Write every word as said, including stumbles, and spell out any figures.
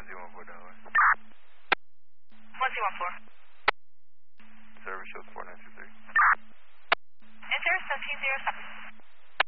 one zero one four Delaware. one zero one four. Service shows four nine two three. Enter seventeen zero seven.